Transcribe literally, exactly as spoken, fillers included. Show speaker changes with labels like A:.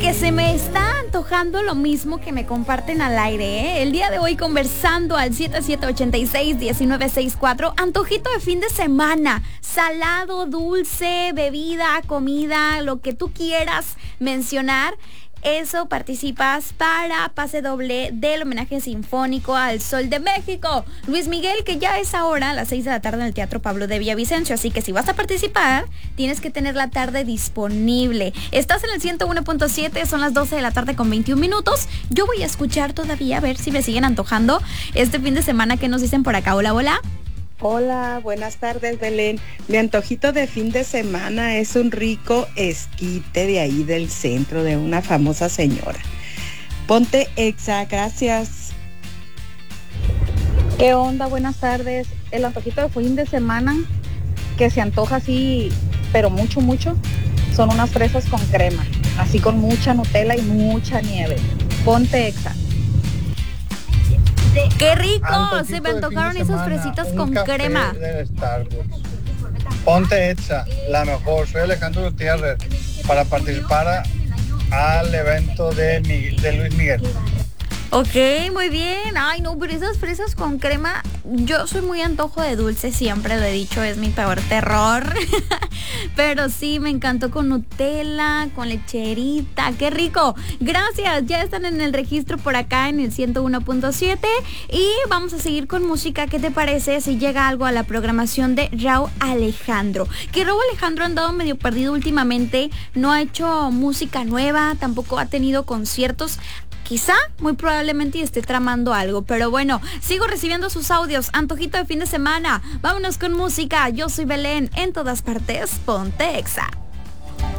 A: que se me está antojando lo mismo que me comparten al aire, ¿eh? El día de hoy conversando al siete siete ocho seis, uno nueve seis cuatro, antojito de fin de semana, salado, dulce, bebida, comida, lo que tú quieras mencionar. Eso, participas para pase doble del homenaje sinfónico al Sol de México, Luis Miguel, que ya es ahora a las seis de la tarde en el Teatro Pablo de Villavicencio. Así que si vas a participar, tienes que tener la tarde disponible. Estás en el ciento uno punto siete, son las doce de la tarde con veintiún minutos. Yo voy a escuchar todavía, a ver si me siguen antojando este fin de semana. ¿Qué nos dicen por acá? Hola, hola.
B: Hola, buenas tardes, Belén. Mi antojito de fin de semana es un rico esquite de ahí del centro, de una famosa señora. Ponte Exa, gracias.
C: ¿Qué onda? Buenas tardes. El antojito de fin de semana que se antoja así, pero mucho, mucho, son unas fresas con crema, así con mucha Nutella y mucha nieve. Ponte Exa.
A: ¡Qué rico!
D: Antojito
A: Se me
D: de
A: antojaron
D: fin de
A: esas
D: semana,
A: fresitas
D: un
A: con
D: café
A: crema.
D: del Starbucks. Ponte Exa, la mejor. Soy Alejandro Gutiérrez para participar a- al evento de, Miguel- de Luis Miguel.
A: Ok, muy bien. Ay, no, pero esas fresas con crema, yo soy muy antojo de dulce, siempre lo he dicho, es mi peor terror. Pero sí, me encantó con Nutella, con lecherita, qué rico. Gracias, ya están en el registro por acá en el ciento uno punto siete y vamos a seguir con música. ¿Qué te parece si llega algo a la programación de Rauw Alejandro? Que Rauw Alejandro ha andado medio perdido últimamente, no ha hecho música nueva, tampoco ha tenido conciertos. Quizá, muy probablemente esté tramando algo, pero bueno, sigo recibiendo sus audios. Antojito de fin de semana, vámonos con música. Yo soy Belén, en todas partes, ponte Exa.